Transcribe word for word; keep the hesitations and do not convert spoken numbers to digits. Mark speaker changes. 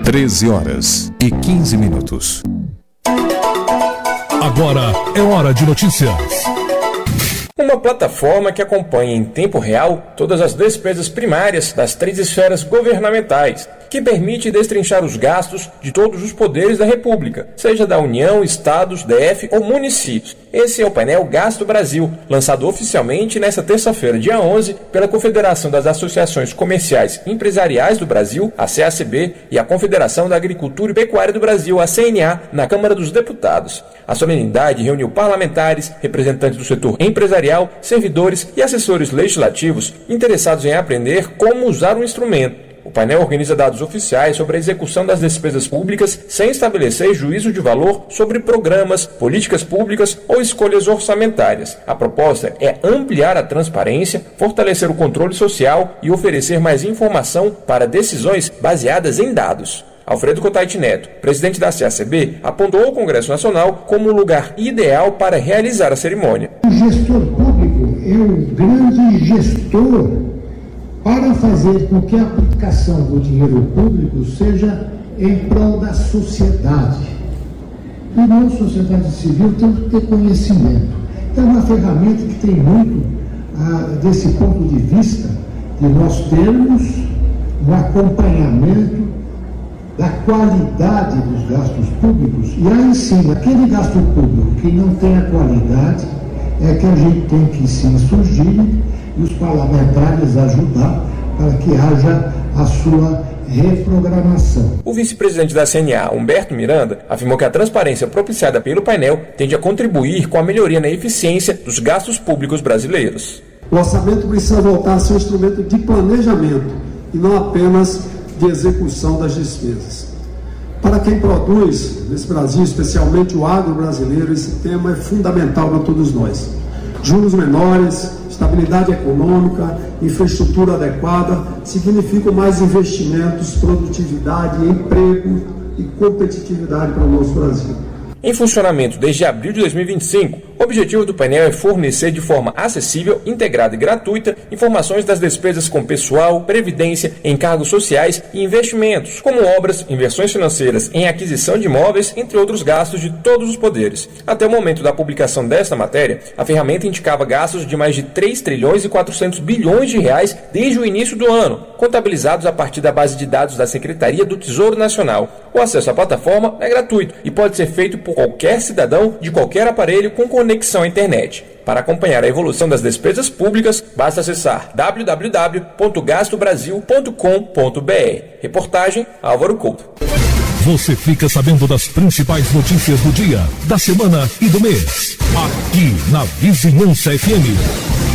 Speaker 1: treze horas e quinze minutos.
Speaker 2: Agora é hora de notícias.
Speaker 3: Uma plataforma que acompanha em tempo real todas as despesas primárias das três esferas governamentais, que permite destrinchar os gastos de todos os poderes da República, seja da União, Estados, D F ou municípios. Esse é o painel Gasto Brasil, lançado oficialmente nesta terça-feira, dia onze, pela Confederação das Associações Comerciais e Empresariais do Brasil, a C A C B, e a Confederação da Agricultura e Pecuária do Brasil, a C N A, na Câmara dos Deputados. A solenidade reuniu parlamentares, representantes do setor empresarial, servidores e assessores legislativos interessados em aprender como usar o instrumento. O painel organiza dados oficiais sobre a execução das despesas públicas sem estabelecer juízo de valor sobre programas, políticas públicas ou escolhas orçamentárias. A proposta é ampliar a transparência, fortalecer o controle social e oferecer mais informação para decisões baseadas em dados. Alfredo Cotait Neto, presidente da C A C B, apontou o Congresso Nacional como o lugar ideal para realizar a cerimônia.
Speaker 4: O gestor público é o grande gestor para fazer com que a aplicação do dinheiro público seja em prol da sociedade. E nós, sociedade civil, temos que ter conhecimento. Então, é uma ferramenta que tem muito, ah, desse ponto de vista, de nós termos um acompanhamento da qualidade dos gastos públicos. E aí sim, aquele gasto público que não tem a qualidade, é que a gente tem que sim surgir e os parlamentares ajudar para que haja a sua reprogramação.
Speaker 3: O vice-presidente da C N A, Humberto Miranda, afirmou que a transparência propiciada pelo painel tende a contribuir com a melhoria na eficiência dos gastos públicos brasileiros.
Speaker 5: O orçamento precisa voltar a ser um instrumento de planejamento e não apenas de execução das despesas. Para quem produz nesse Brasil, especialmente o agro brasileiro, esse tema é fundamental para todos nós. Juros menores, estabilidade econômica, infraestrutura adequada, significam mais investimentos, produtividade, emprego e competitividade para o nosso Brasil.
Speaker 3: Em funcionamento desde abril de dois mil e vinte e cinco, o objetivo do painel é fornecer de forma acessível, integrada e gratuita informações das despesas com pessoal, previdência, encargos sociais e investimentos, como obras, inversões financeiras em aquisição de imóveis, entre outros gastos de todos os poderes. Até o momento da publicação desta matéria, a ferramenta indicava gastos de mais de três trilhões e quatrocentos bilhões de reais desde o início do ano, contabilizados a partir da base de dados da Secretaria do Tesouro Nacional. O acesso à plataforma é gratuito e pode ser feito por qualquer cidadão de qualquer aparelho com conexão à internet. Para acompanhar a evolução das despesas públicas, basta acessar w w w ponto gasto brasil ponto com ponto b r. Reportagem Álvaro Couto.
Speaker 2: Você fica sabendo das principais notícias do dia, da semana e do mês. Aqui na Vizinhança F M.